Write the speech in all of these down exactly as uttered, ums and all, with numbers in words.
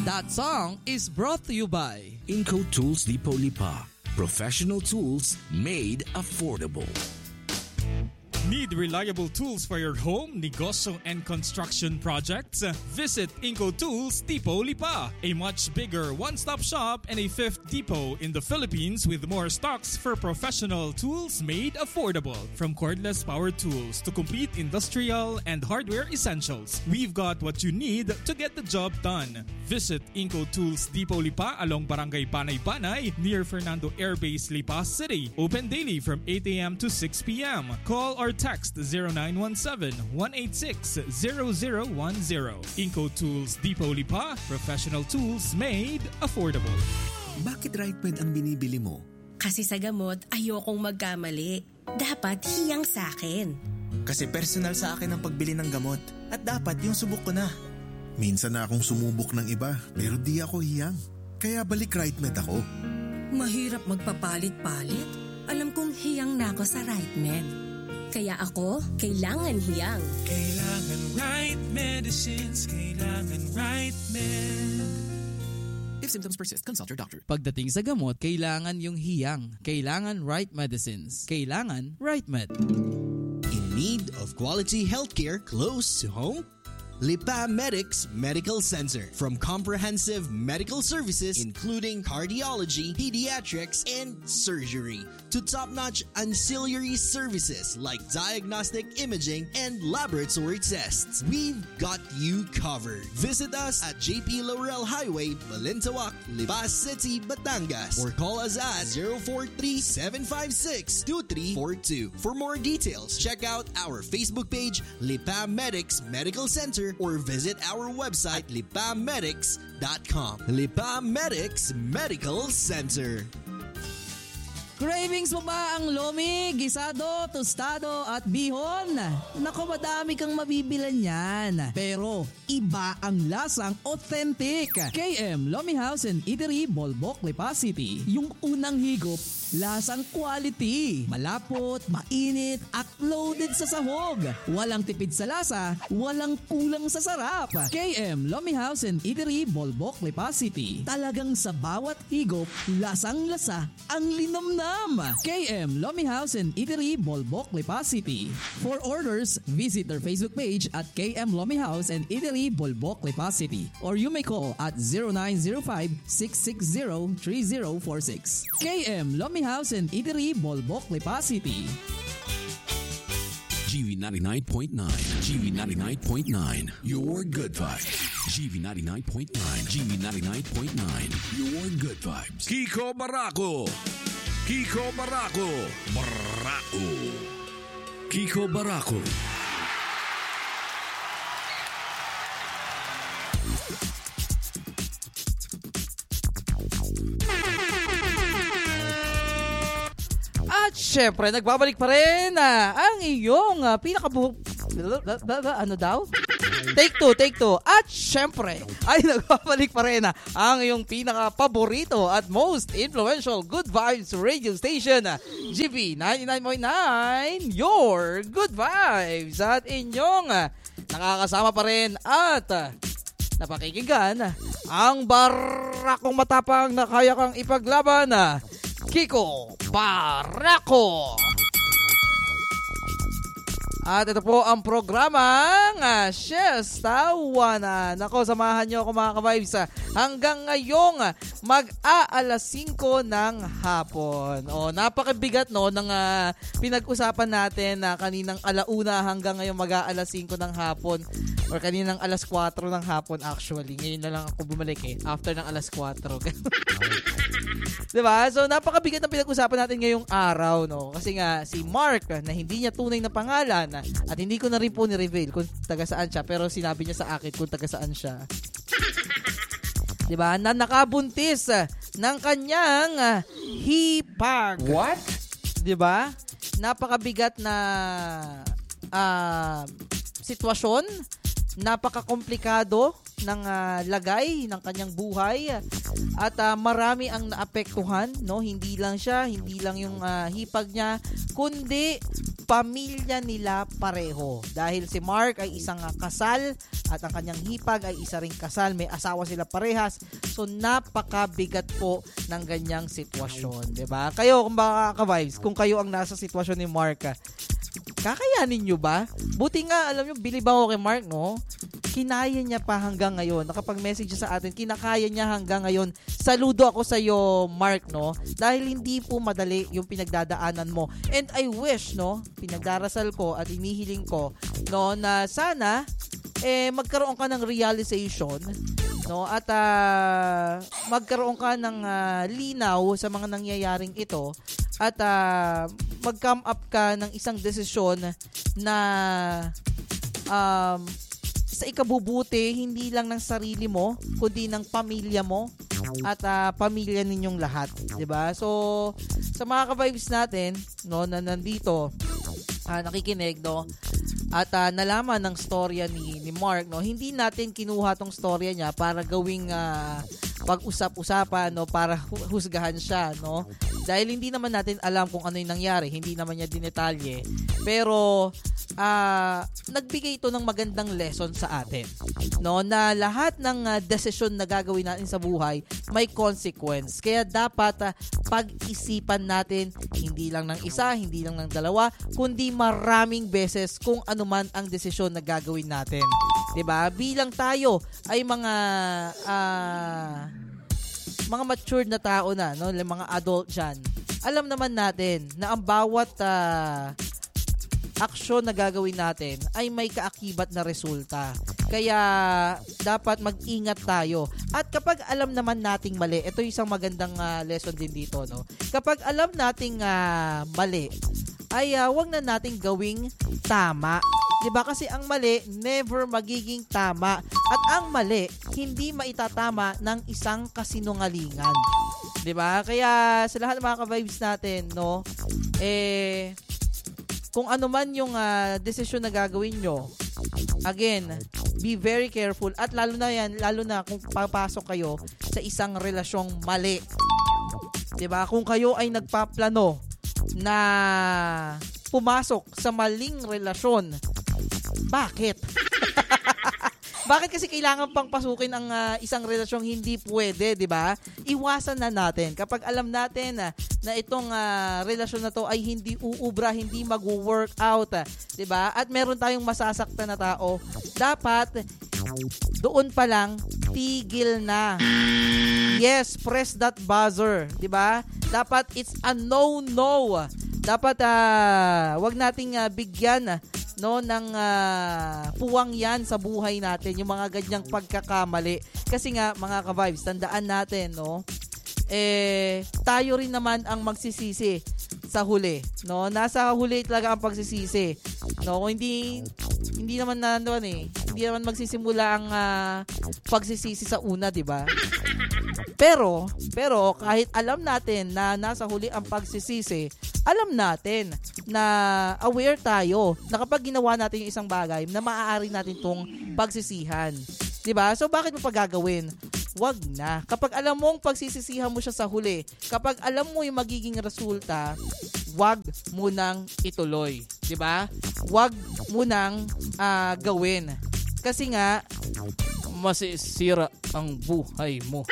That song is brought to you by Inco Tools Depot Lipa. Professional tools made affordable. Need reliable tools for your home, negosyo, and construction projects? Visit Inco Tools Depot Lipa, a much bigger one-stop shop and a fifth depot in the Philippines with more stocks for professional tools made affordable. From cordless power tools to complete industrial and hardware essentials, we've got what you need to get the job done. Visit Inco Tools Depot Lipa along Barangay Banay-Banay near Fernando Air Base, Lipa City. Open daily from eight a.m. to six p.m. Call or text zero nine one seven, one eight six, zero zero one zero. Inco Tools Depot Lipa, professional tools made affordable. Bakit RightMed ang binibili mo? Kasi sa gamot, ayokong magkamali. Dapat hiyang sa akin. Kasi personal sa akin ang pagbili ng gamot. At dapat yung subok ko na. Minsan na akong sumubok ng iba, pero di ako hiyang. Kaya balik RightMed ako. Mahirap magpapalit-palit. Alam kong hiyang na ako sa RightMed. Kaya ako, kailangan hiyang. Kailangan right medicines, kailangan right med. If symptoms persist, consult your doctor. Pagdating sa gamot, kailangan yung hiyang. Kailangan right medicines. Kailangan RightMed. In need of quality healthcare close to home? Lipa Medics Medical Center. From comprehensive medical services including cardiology, pediatrics, and surgery to top-notch ancillary services like diagnostic imaging and laboratory tests, we've got you covered. Visit us at J P Laurel Highway, Balintawak, Lipa City, Batangas, or call us at zero four three, seven five six, two three four two. For more details, check out our Facebook page, Lipa Medics Medical Center, or visit our website lipa medics dot com. Lipa Medics Medical Center. Cravings mo ba ang lomi, gisado, tostado at bihon? Naku, madami kang mabibilan yan. Pero iba ang lasang authentic. K M Lomi House and Eatery, Bolbok, Lipa City. Yung unang higop, lasang quality. Malapot, mainit, at loaded sa sahog. Walang tipid sa lasa, walang kulang sa sarap. K M Lomi House and Eatery, Bolbok, Lipa City. Talagang sa bawat higop, lasang-lasa ang linamnam. K M Lomi House and Eatery, Bolbok, Lipa City. For orders, visit their Facebook page at K M Lomi House and Eatery, Bolbok, Lipa City. Or you may call at zero nine zero five, six six zero, three zero four six. K M Lomi House and Eatery, Bolbok, Lipa City. G V ninety-nine point nine. G V ninety-nine point nine. Your good vibes. G V ninety-nine point nine. G V ninety-nine point nine. Your good vibes. Kiko Barako. Kiko Barako. Barako. Kiko Barako. At syempre, nagbabalik pa rin ah, ang iyong uh, pinakabuhok... Ano daw? Take two, take two. At syempre, ay nagbabalik pa rin ah, ang iyong pinaka-paborito at most influential Good Vibes radio station, ah, G V ninety-nine point nine, your Good Vibes. At inyong ah, nakakasama pa rin at ah, napakinggan ang barakong matapang na kaya kang ipaglaban na Kiko Barako. At ito po ang programang uh, Shestawana. Nako, samahan nyo ako mga ka-vibes uh, hanggang ngayong uh, mag-aalas singko ng hapon. O, napakabigat no ng uh, pinag-usapan natin na uh, kaninang alauna hanggang ngayong mag-aalas singko ng hapon. Or kaninang alas kwatro ng hapon actually. Ngayon na lang ako bumalik eh. After ng alas kwatro. Diba? So, napakabigat ng pinag-usapan natin ngayong araw, no? Kasi nga, si Mark, na hindi niya tunay na pangalan, at hindi ko na rin po ni-reveal kung taga saan siya, pero sinabi niya sa akin kung taga saan siya. Diba? Na nakabuntis ng kanyang hipag. What? Diba? Napakabigat na uh, sitwasyon, napakakomplikado ng uh, lagay ng kanyang buhay at uh, marami ang naapektuhan, no? Hindi lang siya, hindi lang yung uh, hipag niya, kundi pamilya nila pareho. Dahil si Mark ay isang uh, kasal at ang kanyang hipag ay isa ring kasal. May asawa sila parehas. So, napakabigat po ng ganyang sitwasyon. Diba? Kayo, kung baka ka-vibes, kung kayo ang nasa sitwasyon ni Mark, kakayanin nyo ba? Buti nga, alam nyo, bilib ako kay Mark, no? Kinaya niya pa hanggang ngayon. Nakapag-message sa atin, kinakaya niya hanggang ngayon. Saludo ako sa iyo, Mark, no? Dahil hindi po madali yung pinagdadaanan mo. And I wish, no, pinagdarasal ko at inihiling ko, no, na sana, eh, magkaroon ka ng realization, no, at uh, magkaroon ka ng uh, linaw sa mga nangyayaring ito, at uh, mag-come up ka ng isang desisyon na um, sa ikabubuti, hindi lang ng sarili mo, kundi ng pamilya mo at uh, pamilya ninyong lahat, 'di ba? So, sa mga ka-vibes natin, no, na nandito, uh, nakikinig, no, at uh, nalaman ng storya ni ni Mark, no, hindi natin kinuha tong storya niya para gawing uh, pag-usap-usapan, no, para husgahan siya, no. Dahil hindi naman natin alam kung ano 'yung nangyari, hindi naman niya dinetalye. Pero uh, nagbigay ito ng magandang lesson sa atin, no, na lahat ng uh, desisyon na gagawin natin sa buhay may consequence. Kaya dapat uh, pag-isipan natin hindi lang ng isa, hindi lang ng dalawa, kundi maraming beses kung ano man ang desisyon na gagawin natin. 'Di ba? Bilang tayo ay mga uh, mga matured na tao na, no, mga adult dyan, alam naman natin na ang bawat uh, aksyon na gagawin natin ay may kaakibat na resulta. Kaya dapat mag-ingat tayo. At kapag alam naman nating mali, ito yung isang magandang uh, lesson din dito, no. Kapag alam nating uh, mali, ay uh, wag na nating gawing tama. 'Di ba? Kasi ang mali never magiging tama, at ang mali hindi maitatama ng isang kasinungalingan. 'Di ba? Kaya sa lahat ng mga ka-vibes natin, no, eh kung ano man yung uh, desisyon na gagawin nyo, again, be very careful, at lalo na yan, lalo na kung papasok kayo sa isang relasyong mali. 'Di ba? Kung kayo ay nagpaplano na pumasok sa maling relasyon, bakit? Bakit kasi kailangan pang pasukin ang uh, isang relasyong hindi pwede, 'di ba? Iwasan na natin. Kapag alam natin na, na itong uh, relasyon na to ay hindi uubra, hindi mag-work out, 'di ba? At meron tayong masasaktan na tao, dapat doon pa lang tigil na. Yes, press that buzzer, 'di ba? Dapat it's a no-no. Dapat uh, wag nating uh, bigyan, no, ng uh, puwang yan sa buhay natin, yung mga ganyang pagkakamali. Kasi nga, mga ka-vibes, tandaan natin, no, eh, tayo rin naman ang magsisisi sa huli, no. Nasa huli talaga ang pagsisisi, no. Kung hindi, hindi naman nandoon eh, hindi naman magsisimula ang uh, pagsisisi sa una, di ba? Pero, pero kahit alam natin na nasa huli ang pagsisisi, alam natin na aware tayo na kapag ginawa natin yung isang bagay, na maaari natin tong pagsisihan. 'Di ba? So bakit mo pa gagawin? Wag na. Kapag alam mong pagsisisihan mo siya sa huli, kapag alam mo yung magiging resulta, wag mo nang ituloy. 'Di ba? Wag mo nang uh, gawin. Kasi nga, masisira ang buhay mo.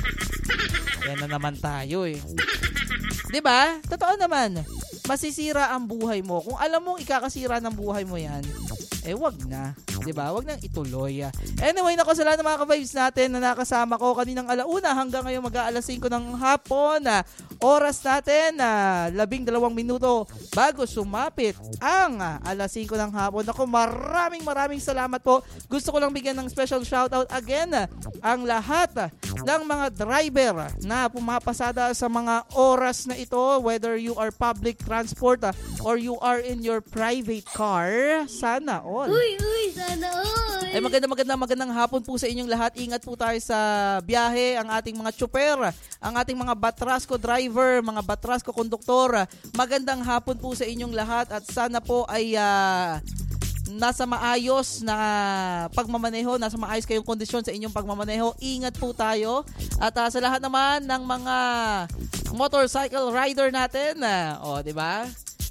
Yan na naman tayo eh. 'Di ba? Totoo naman. Masisira ang buhay mo. Kung alam mong ikakasira ng buhay mo 'yan, eh wag na. 'Di ba? Wag nang ituloy. Anyway, nako sa lahat ng mga ka-vibes natin na nakasama ko kaninang alauna hanggang ngayon mag-aalas singko ng hapon. Oras natin na uh, labing dalawang minuto bago sumapit ang uh, alas singko ng hapon. Ako, maraming maraming salamat po. Gusto ko lang bigyan ng special shoutout again uh, ang lahat uh, ng mga driver na pumapasada sa mga oras na ito, whether you are public transport uh, or you are in your private car. Sana all. Uy, uy, sana all. Ay maganda maganda magandang hapon po sa inyong lahat. Ingat po tayo sa biyahe, ang ating mga tsuper, ang ating mga Batrasco driver, mga Batrasco konduktor. Magandang hapon po sa inyong lahat at sana po ay uh, nasa maayos na pagmamaneho, nasa maayos kayong kondisyon sa inyong pagmamaneho. Ingat po tayo. At uh, sa lahat naman ng mga motorcycle rider natin, uh, oh, 'di ba?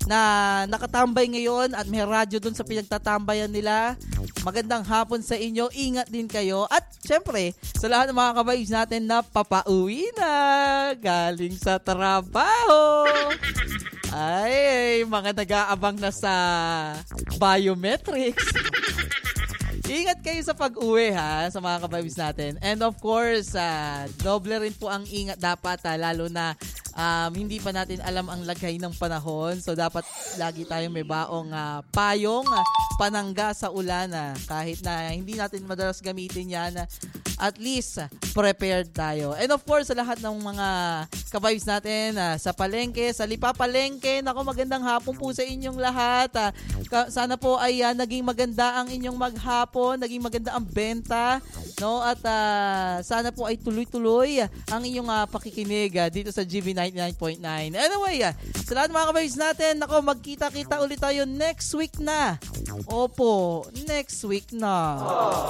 na nakatambay ngayon at may radyo dun sa pinagtatambayan nila. Magandang hapon sa inyo. Ingat din kayo. At syempre, sa lahat ng mga ka-vibes natin na papauwi na galing sa trabaho. Ay, mga nag-aabang na sa biometrics. Ingat kayo sa pag-uwi ha, sa mga ka-vibes natin. And of course, uh, doble rin po ang ingat dapat ha, lalo na um, hindi pa natin alam ang lagay ng panahon. So dapat lagi tayong may baong uh, payong, uh, panangga sa ulan. Uh, kahit na hindi natin madalas gamitin yan, uh, at least uh, prepared tayo. And of course, sa lahat ng mga ka-vibes natin uh, sa palengke, sa Lipa Palengke, naku, magandang hapon po sa inyong lahat. Uh, sana po ay uh, naging maganda ang inyong maghapon, naging maganda ang benta, no? At uh, sana po ay tuloy-tuloy ang inyong uh, pakikinig uh, dito sa G V ninety-nine point nine. Anyway, uh, sa lahat ng mga ka-vibes natin, naku, magkita-kita ulit tayo next week na. Opo, next week na.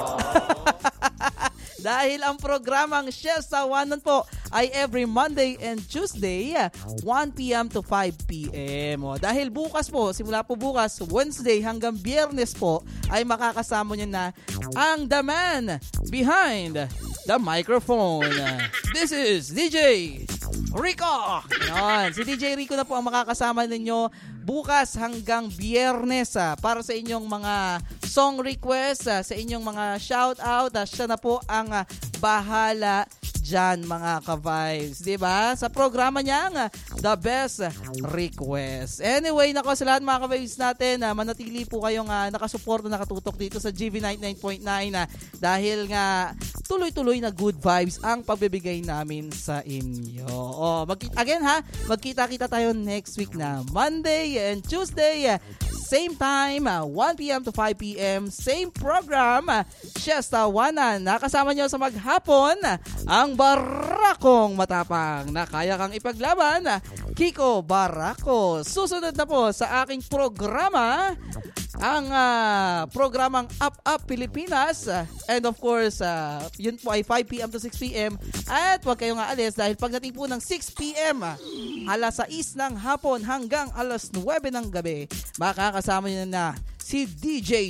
Dahil ang programang Siesta One po ay every Monday and Tuesday, one p.m. to five p.m. O, dahil bukas po, simula po bukas, Wednesday hanggang Biyernes po, ay makakasama nyo na ang the man behind the microphone. This is D J Rico. Yan. Si D J Rico na po ang makakasama ninyo bukas hanggang Biyernes ah, para sa inyong mga song request, ah, sa inyong mga shout out. Ah, siya na po ang ah, bahala dyan, mga ka-vibes, diba? Sa programa niya, uh, The Best Request. Anyway, nako, sa lahat mga ka-vibes natin, uh, manatili po kayong uh, nakasuporta, nakatutok dito sa G V ninety-nine point nine uh, dahil nga tuloy-tuloy na good vibes ang pagbibigay namin sa inyo. Oh, mag- again ha, magkita-kita tayo next week na Monday and Tuesday, uh, same time, uh, one p.m. to five p.m. Same program, uh, Siesta One. Nakasama nyo sa maghapon, uh, ang barakong matapang na kaya kang ipaglaban, uh, Kiko Barako. Susunod na po sa aking programa, ang uh, programang Up Up Pilipinas. Uh, and of course, uh, yun po ay five p.m. to six p.m. At huwag kayong aalis dahil pagdating po ng six p.m. Uh, alas sais ng hapon hanggang alas nuwebe ng gabi, makakasama nyo na si D J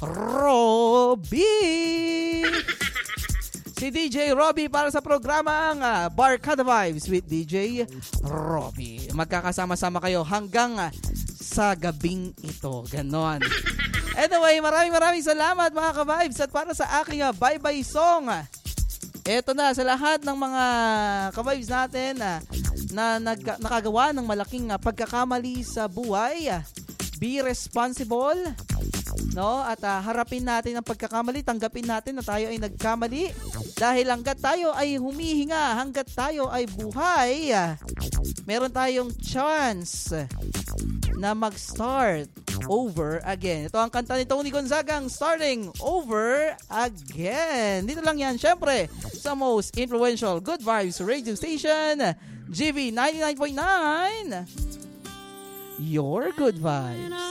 Robbie. Si D J Robbie para sa programang uh, Barkada Vibes with D J Robbie. Magkakasama-sama kayo hanggang uh, sa gabing ito. Ganon. Anyway, maraming maraming salamat mga ka-vibes. At para sa aking uh, bye-bye song, uh, eto na sa lahat ng mga ka-vibes natin uh, na nag- nakagawa ng malaking uh, pagkakamali sa buhay. Uh, be responsible, no? At uh, harapin natin ang pagkakamali, tanggapin natin na tayo ay nagkamali. Dahil hanggat tayo ay humihinga, hanggat tayo ay buhay, uh, meron tayong chance na mag-start over again. Ito ang kanta ni Tony Gonzagang, Starting Over Again. Dito lang yan, syempre, sa most influential Good Vibes radio station, G V ninety-nine point nine. Your Good Vibes.